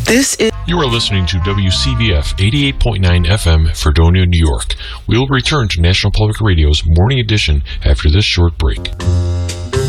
This is... You are listening to WCVF 88.9 FM, Fredonia, New York. We will return to National Public Radio's Morning Edition after this short break.